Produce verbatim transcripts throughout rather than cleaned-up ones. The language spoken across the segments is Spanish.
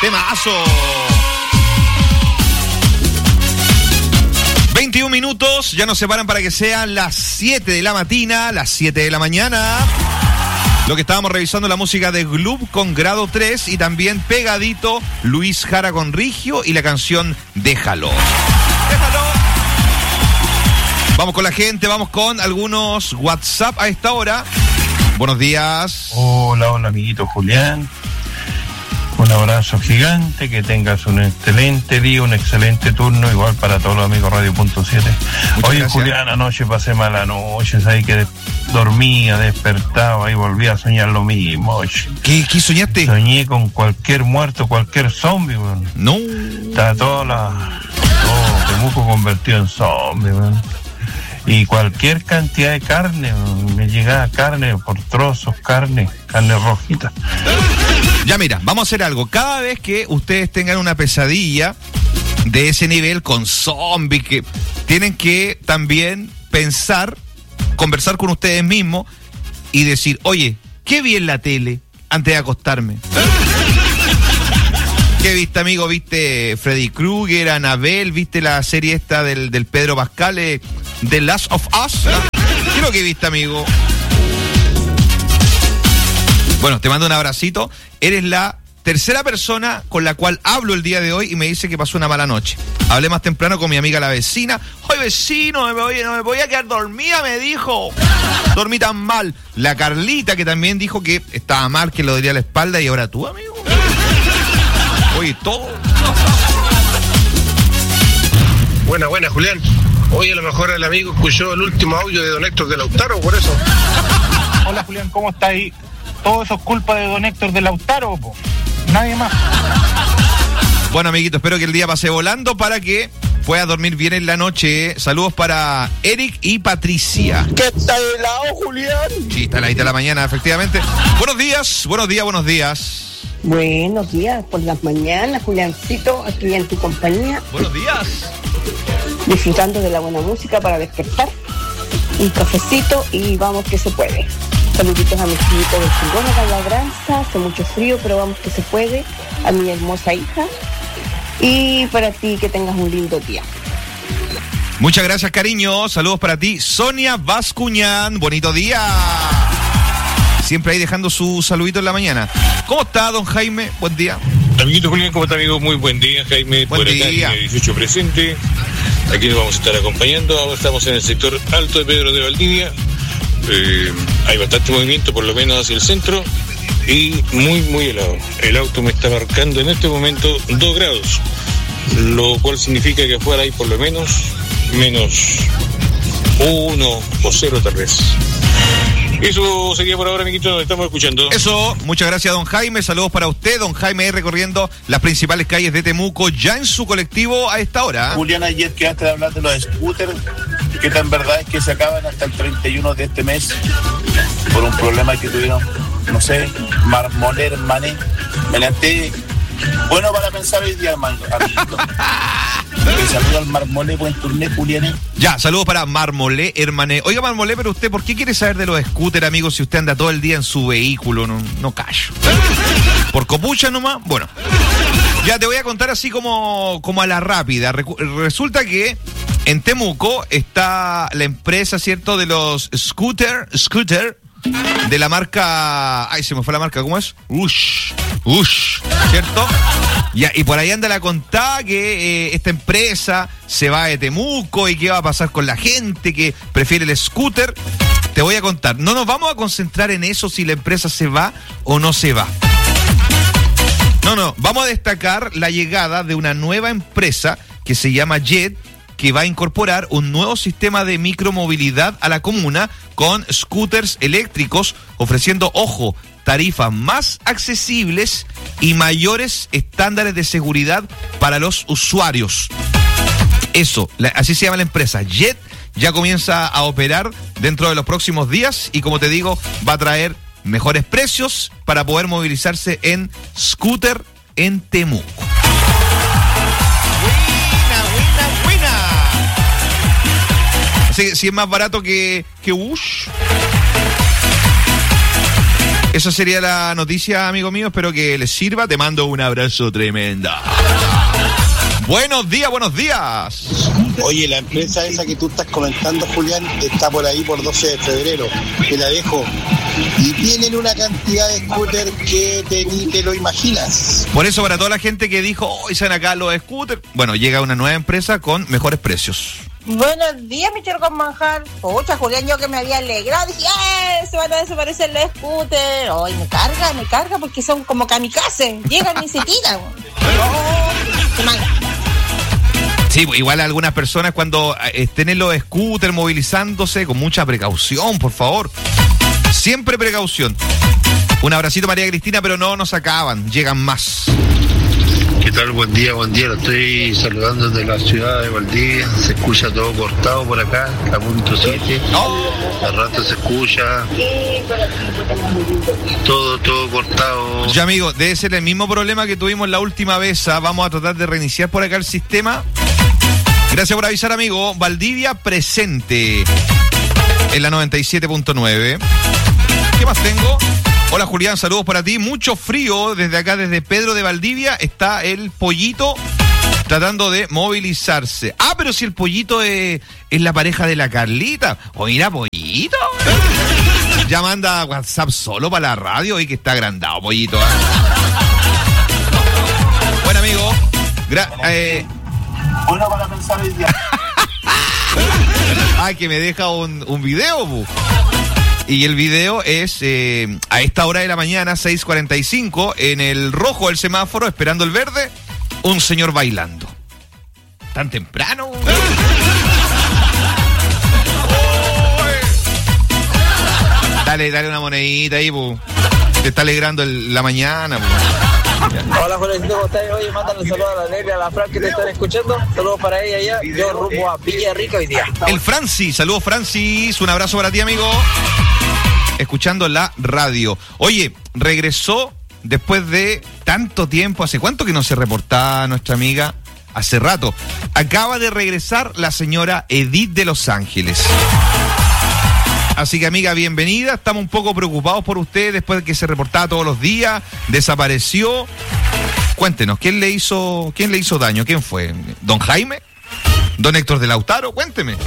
Temazo. veintiún minutos, ya nos separan para que sean las siete de la mañana, las siete de la mañana. Lo que estábamos revisando, la música de Gloob con Grado tres y también pegadito Luis Jara con Rigio y la canción Déjalo. Déjalo. Vamos con la gente, vamos con algunos WhatsApp a esta hora. Buenos días. Hola, hola amiguito Julián. Un abrazo gigante, que tengas un excelente día, un excelente turno, igual para todos los amigos Radio Punto siete. Oye, gracias. Julián, anoche pasé mala noche, ahí que dormía, despertaba y volví a soñar lo mismo. ¿Qué, qué soñaste? Soñé con cualquier muerto, cualquier zombie, man. No. Está toda la... todo Temuco convertido en zombie, man. Y cualquier cantidad de carne, man. Me llegaba carne por trozos, carne, carne rojita. Ya mira, vamos a hacer algo. Cada vez que ustedes tengan una pesadilla de ese nivel con zombies, que tienen que también pensar, conversar con ustedes mismos y decir, oye, ¿qué vi en la tele antes de acostarme? ¿Qué viste, amigo? ¿Viste Freddy Krueger, Annabelle? ¿Viste la serie esta del, del Pedro Pascal, eh, The Last of Us? ¿Qué es lo que viste, amigo? Bueno, te mando un abracito. Eres la tercera persona con la cual hablo el día de hoy y me dice que pasó una mala noche. Hablé más temprano con mi amiga la vecina. Oye, vecino, me voy, no me podía quedar dormida, me dijo. Dormí tan mal. La Carlita, que también dijo que estaba mal, que le dolía la espalda. Y ahora tú, amigo. Oye, todo. Buena, buena, Julián. Oye, a lo mejor el amigo escuchó el último audio de Don Héctor de Lautaro, por eso. Hola, Julián, ¿cómo está ahí? Todo eso es culpa de Don Héctor de Lautaro, po. Nadie más. Bueno, amiguito, espero que el día pase volando para que puedas dormir bien en la noche. Saludos para Eric y Patricia. ¿Qué está helado, Julián? Sí, está heladita la mañana, efectivamente. Buenos días, buenos días, buenos días. Buenos días, por las mañanas, Juliancito, aquí en tu compañía. Buenos días. Disfrutando de la buena música para despertar. Un cafecito y vamos que se puede. Saluditos a mis chiquitos del Chingón, a la Labranza, hace mucho frío, pero vamos que se puede, a mi hermosa hija, y para ti que tengas un lindo día. Muchas gracias, cariño, saludos para ti, Sonia Bascuñán, bonito día. Siempre ahí dejando su saludito en la mañana. ¿Cómo está, don Jaime? Buen día. Amiguito Julián, ¿cómo está, amigo? Muy buen día, Jaime, buen por día. Acá, línea dieciocho presente. Aquí nos vamos a estar acompañando, ahora estamos en el sector alto de Pedro de Valdivia. Eh, hay bastante movimiento, por lo menos hacia el centro, y muy, muy helado. El auto me está marcando en este momento dos grados, lo cual significa que afuera hay por lo menos menos uno o cero tal vez. Eso sería por ahora, amiguito, nos estamos escuchando. Eso, muchas gracias, don Jaime, saludos para usted, don Jaime, recorriendo las principales calles de Temuco, ya en su colectivo a esta hora. Julián, ayer quedaste de hablar de los scooters, que tan verdad es que se acaban hasta el treinta y uno de este mes, por un problema que tuvieron, no sé, Marmolé, hermané, me levanté, bueno para pensar hoy día, amiguito. Un saludo al Marmolé, buen turné, Julián. Ya, saludos para Marmolé, hermané. Oiga, Marmolé, pero usted, ¿por qué quiere saber de los scooters, amigo, si usted anda todo el día en su vehículo? No, no callo. ¿Por copucha nomás? Bueno, ya te voy a contar así como, como a la rápida. Recu- resulta que en Temuco está la empresa, ¿cierto?, de los scooter, scooter, de la marca... Ay, se me fue la marca, ¿cómo es? Ush, Ush, ¿cierto? Ya, y por ahí anda la contada que eh, esta empresa se va de Temuco y qué va a pasar con la gente que prefiere el scooter. Te voy a contar. No nos vamos a concentrar en eso, si la empresa se va o no se va. No, no, vamos a destacar la llegada de una nueva empresa que se llama Jet, que va a incorporar un nuevo sistema de micromovilidad a la comuna con scooters eléctricos, ofreciendo, ojo, tarifas más accesibles y mayores estándares de seguridad para los usuarios. Eso, la, así se llama la empresa. Jet ya comienza a operar dentro de los próximos días y, como te digo, va a traer mejores precios para poder movilizarse en scooter en Temuco. Buena, buena, buena. Así que si es más barato que, que Ush, Esa sería la noticia, amigo mío. Espero que les sirva. Te mando un abrazo tremendo. Buenos días, buenos días. Oye, la empresa esa que tú estás comentando, Julián, está por ahí por doce de febrero. Te la dejo. Y tienen una cantidad de scooters que te, ni te lo imaginas. Por eso, para toda la gente que dijo, hoy oh, salen acá los scooters, bueno, llega una nueva empresa con mejores precios. Buenos días, mi chico con manjar. Pucha, Julián, yo que me había alegrado, dije, ¡eh! Se van a desaparecer los scooters. Ay, me carga, me carga porque son como kamikaze. Llegan y se tiran. Oh, qué mal. Sí, igual algunas personas cuando estén en los scooters movilizándose, con mucha precaución, por favor. Siempre precaución. Un abracito, María Cristina, pero no nos acaban, llegan más. ¿Qué tal? Buen día, buen día. Lo estoy saludando desde la ciudad de Valdivia. Se escucha todo cortado por acá, a punto siete. Oh. Al rato se escucha todo, todo cortado. Ya, amigo, debe ser el mismo problema que tuvimos la última vez. ¿eh? Vamos a tratar de reiniciar por acá el sistema. Gracias por avisar, amigo. Valdivia presente en la noventa y siete punto nueve. ¿Qué más tengo? Hola, Julián, saludos para ti. Mucho frío desde acá, desde Pedro de Valdivia. Está el pollito tratando de movilizarse. Ah, pero si el pollito es, es la pareja de la Carlita. O mira, pollito. Ya manda WhatsApp solo para la radio y que está agrandado, pollito. ¿eh? Buen amigo. Gra- eh, Bueno, para pensar el día. Ah, que me deja un, un video, bu. Y el video es eh, a esta hora de la mañana, seis cuarenta y cinco, en el rojo del semáforo, esperando el verde, un señor bailando. ¿Tan temprano? Dale, dale una monedita ahí, bu. Te está alegrando el, la mañana, bu. Hola, Julián, ¿cómo estás? Oye, mándale saludos a la Nelly, a la Fran que te están escuchando. Saludos para ella allá. Yo rumbo a Villarrica hoy día. El Francis, saludos Francis, un abrazo para ti, amigo. Escuchando la radio. Oye, regresó después de tanto tiempo. ¿Hace cuánto que no se reportaba nuestra amiga? Hace rato. Acaba de regresar la señora Edith de Los Ángeles. Así que, amiga, bienvenida. Estamos un poco preocupados por usted después de que se reportaba todos los días. Desapareció. Cuéntenos, ¿quién le hizo, quién le hizo daño? ¿Quién fue? ¿Don Jaime? ¿Don Héctor de Lautaro? Cuénteme.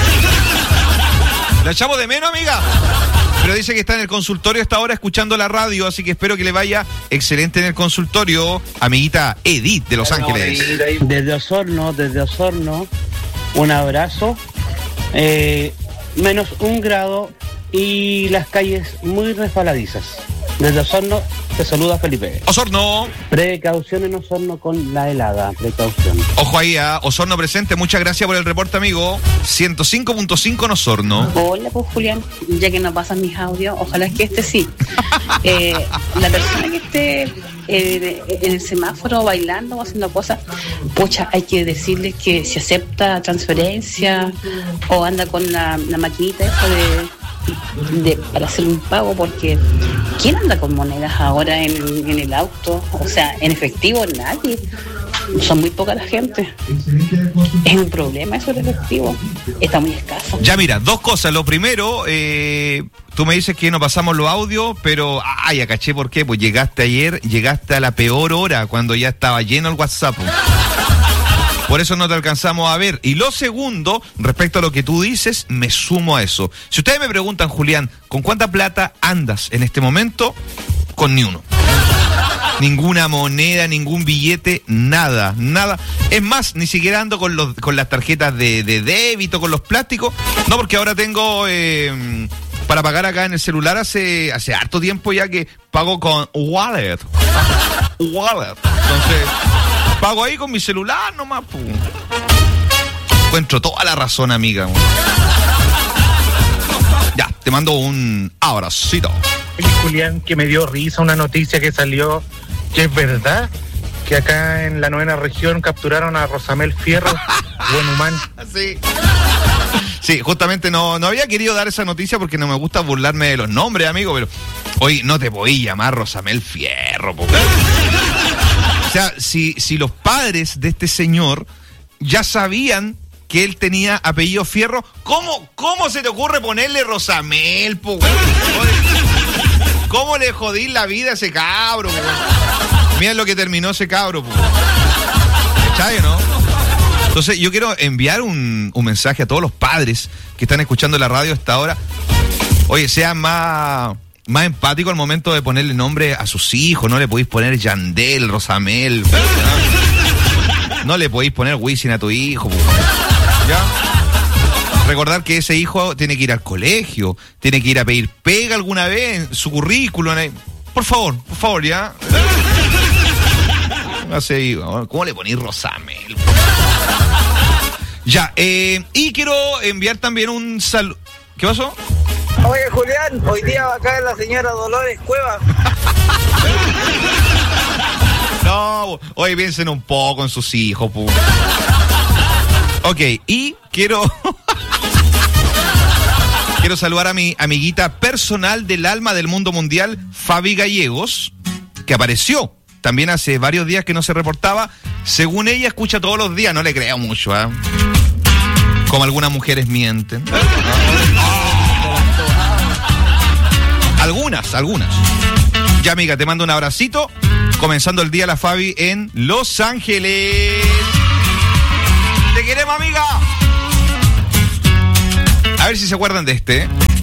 La echamos de menos, amiga. Pero dice que está en el consultorio hasta ahora escuchando la radio, así que espero que le vaya excelente en el consultorio, amiguita Edith de Los Ángeles. Desde Osorno, desde Osorno, un abrazo. Eh... menos un grado y las calles muy resbaladizas. Desde Osorno te saluda Felipe. Osorno. Precaución en Osorno con la helada, precaución. Ojo ahí a Osorno presente, muchas gracias por el reporte, amigo. ciento cinco punto cinco en Osorno. Hola, pues Julián, ya que no pasan mis audios, ojalá que este sí. eh, la persona que esté eh, en el semáforo bailando o haciendo cosas, pucha, hay que decirles que si acepta transferencia o anda con la, la maquinita esa de... De, para hacer un pago, porque ¿quién anda con monedas ahora en, en el auto? O sea, en efectivo nadie. Son muy poca la gente. Es un problema eso del efectivo. Está muy escaso. Ya mira, dos cosas. Lo primero, eh, tú me dices que no pasamos los audios, pero ay, ya caché por qué. Pues llegaste ayer, llegaste a la peor hora, cuando ya estaba lleno el WhatsApp. Por eso no te alcanzamos a ver. Y lo segundo, respecto a lo que tú dices, me sumo a eso. Si ustedes me preguntan, Julián, ¿con cuánta plata andas en este momento? Con ni uno. Ninguna moneda, ningún billete, nada, nada. Es más, ni siquiera ando con los con las tarjetas de, de débito, con los plásticos. No, porque ahora tengo... Eh, para pagar acá en el celular hace, hace harto tiempo ya que pago con wallet. Wallet. Entonces... pago ahí con mi celular nomás, pum. Encuentro toda la razón, amiga. Ya, te mando un abracito. Oye, Julián, que me dio risa una noticia que salió, que es verdad, que acá en la novena región capturaron a Rosamel Fierro, buen humano. Sí. Sí, justamente no, no había querido dar esa noticia porque no me gusta burlarme de los nombres, amigo, pero hoy no te voy a llamar Rosamel Fierro, po. O sea, si, si los padres de este señor ya sabían que él tenía apellido Fierro, ¿cómo, cómo se te ocurre ponerle Rosamel, po? ¿Cómo le jodí la vida a ese cabro? Po? Mira lo que terminó ese cabro. ¿Cachai, no? Entonces yo quiero enviar un, un mensaje a todos los padres que están escuchando la radio hasta ahora. Oye, sean más, más empáticos al momento de ponerle nombre a sus hijos. No le podéis poner Yandel, Rosamel. No le podéis poner Wisin a tu hijo. ¿Ya? Recordar que ese hijo tiene que ir al colegio, tiene que ir a pedir pega alguna vez en su currículum. Por favor, por favor, ¿ya? ¿Cómo le ponéis Rosamel? Ya, eh, y quiero enviar también un saludo. ¿Qué pasó? Oye, Julián, hoy día va a caer la señora Dolores Cuevas. No, oye, piensen un poco en sus hijos, pu. Ok, y quiero... quiero saludar a mi amiguita personal del alma del mundo mundial, Fabi Gallegos, que apareció también hace varios días que no se reportaba. Según ella, escucha todos los días. No le creo mucho, ¿eh? Como algunas mujeres mienten. Algunas, algunas. Ya, amiga, te mando un abracito. Comenzando el día la Fabi en Los Ángeles. Te queremos, amiga. A ver si se acuerdan de este, ¿eh?